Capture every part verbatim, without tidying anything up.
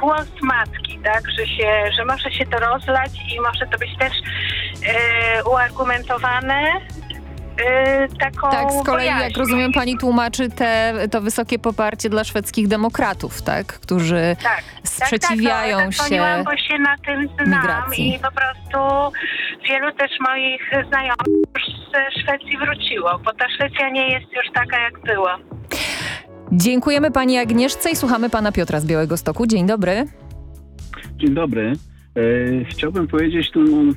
głos matki, tak, że się, że może się to rozlać i może to być też e, uargumentowane e, taką Tak, z kolei bojaźnią. jak rozumiem, pani tłumaczy te, to wysokie poparcie dla szwedzkich demokratów, tak, którzy tak, sprzeciwiają tak, tak, tak, się dzwoniłam, bo się na tym znam migracji. i po prostu wielu też moich znajomych już ze Szwecji wróciło, bo ta Szwecja nie jest już taka, jak była. Dziękujemy pani Agnieszce i słuchamy pana Piotra z Białegostoku. Dzień dobry. Dzień dobry. E, chciałbym powiedzieć tu e,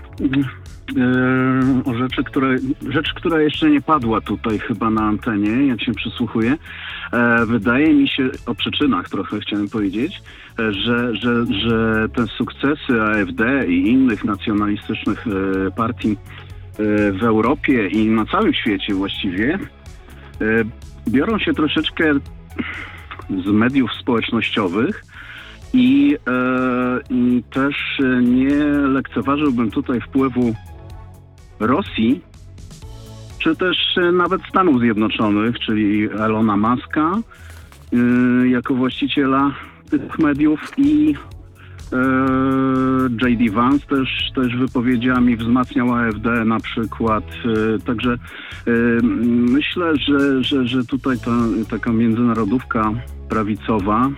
o rzeczy, które, rzecz, która jeszcze nie padła tutaj chyba na antenie, jak się przysłuchuję. E, wydaje mi się, o przyczynach trochę chciałem powiedzieć, e, że, że, że te sukcesy A F D i innych nacjonalistycznych e, partii e, w Europie i na całym świecie właściwie e, biorą się troszeczkę z mediów społecznościowych i, e, i też nie lekceważyłbym tutaj wpływu Rosji, czy też nawet Stanów Zjednoczonych, czyli Elona Muska e, jako właściciela tych mediów i e, J D Vance też, też wypowiedziami wzmacniał A F D na przykład. E, także e, myślę, że, że, że tutaj ta taka międzynarodówka prawicowa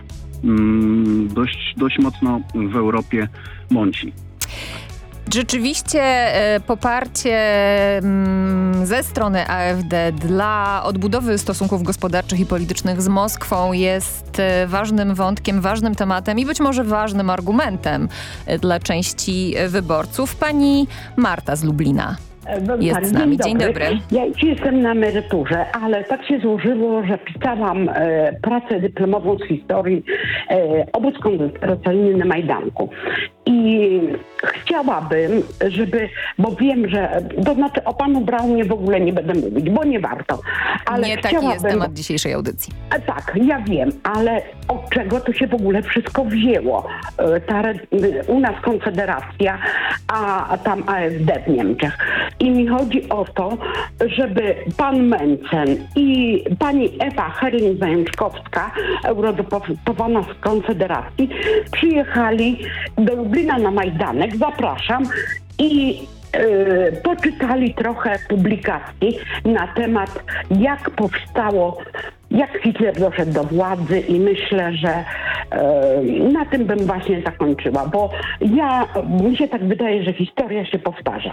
mm, dość, dość mocno w Europie mąci. Rzeczywiście e, poparcie mm, ze strony A F D dla odbudowy stosunków gospodarczych i politycznych z Moskwą jest e, ważnym wątkiem, ważnym tematem i być może ważnym argumentem e, dla części wyborców. Pani Marta z Lublina jest tak, z nami. Dzień dobry. Dzień dobry. Ja już jestem na emeryturze, ale tak się złożyło, że pisałam e, pracę dyplomową z historii e, obóz koncentracyjny na Majdanku. I chciałabym, żeby, bo wiem, że, to znaczy o panu Braunie w ogóle nie będę mówić, bo nie warto. Ale nie taki jest temat dzisiejszej audycji. A tak, ja wiem, ale od czego to się w ogóle wszystko wzięło? E, ta, u nas Konfederacja, a, a tam A F D w Niemczech. I mi chodzi o to, żeby pan Mencen i pani Ewa Herling-Zajączkowska, eurodeputowana z Konfederacji, przyjechali do Lublina na Majdanek, zapraszam, i yy, poczytali trochę publikacji na temat, jak powstało, jak Hitler doszedł do władzy, i myślę, że yy, na tym bym właśnie zakończyła, bo ja, mi się tak wydaje, że historia się powtarza.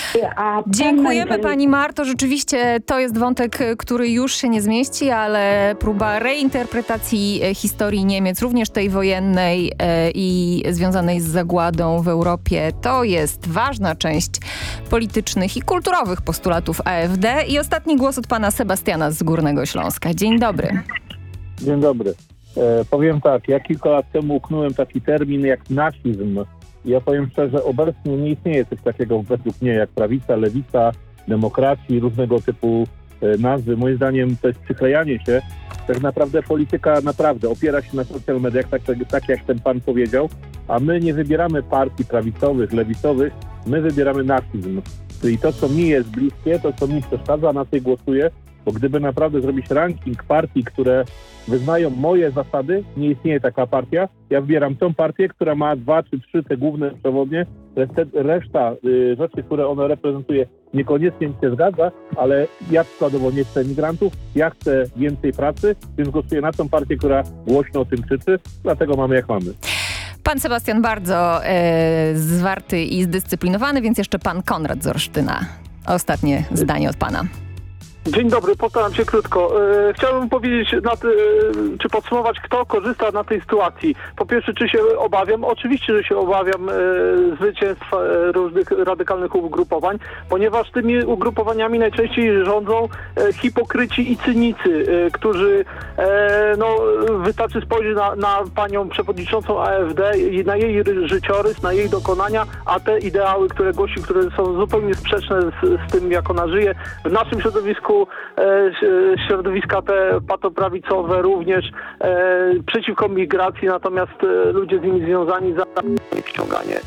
A Dziękujemy ten... pani Marto. Rzeczywiście to jest wątek, który już się nie zmieści, ale próba reinterpretacji historii Niemiec, również tej wojennej e, i związanej z zagładą w Europie, to jest ważna część politycznych i kulturowych postulatów A F D. I ostatni głos od pana Sebastiana z Górnego Śląska. Dzień dobry. Dzień dobry. E, powiem tak, ja kilka lat temu uknąłem taki termin jak nazizm. Ja powiem szczerze, obecnie nie istnieje coś takiego według mnie jak prawica, lewica, demokracji, różnego typu e, nazwy. Moim zdaniem to jest przyklejanie się. Tak naprawdę polityka naprawdę opiera się na social mediach, tak, tak, tak jak ten pan powiedział, a my nie wybieramy partii prawicowych, lewicowych, my wybieramy nazizm. Czyli to, co mi jest bliskie, to, co mi przeszkadza, na tej głosuję, bo gdyby naprawdę zrobić ranking partii, które wyznają moje zasady, nie istnieje taka partia. Ja wybieram tą partię, która ma dwa czy trzy te główne przewodnie. Reszta y, rzeczy, które ona reprezentuje, niekoniecznie mi się zgadza, ale ja przykładowo nie chcę migrantów, ja chcę więcej pracy, więc głosuję na tą partię, która głośno o tym krzyczy, dlatego mamy jak mamy. Pan Sebastian bardzo e, zwarty i zdyscyplinowany, więc jeszcze pan Konrad z Olsztyna. Ostatnie zdanie od pana. Dzień dobry, postaram się krótko. E, chciałbym powiedzieć, na ty, e, czy podsumować, kto korzysta na tej sytuacji. Po pierwsze, czy się obawiam? Oczywiście, że się obawiam e, zwycięstwa e, różnych radykalnych ugrupowań, ponieważ tymi ugrupowaniami najczęściej rządzą e, hipokryci i cynicy, e, którzy, e, no, wystarczy spojrzeć na, na panią przewodniczącą A F D, na jej życiorys, na jej dokonania, a te ideały, które głosi, które są zupełnie sprzeczne z, z tym, jak ona żyje. W naszym środowisku E, środowiska te patoprawicowe również e, przeciwko migracji, natomiast e, ludzie z nimi związani za ściąganie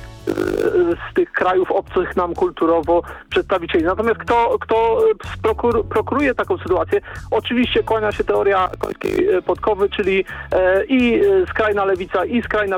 z tych krajów obcych nam kulturowo przedstawicieli. Natomiast kto, kto prokur, prokuruje taką sytuację? Oczywiście kłania się teoria końskiej podkowy, czyli e, i skrajna lewica, i skrajna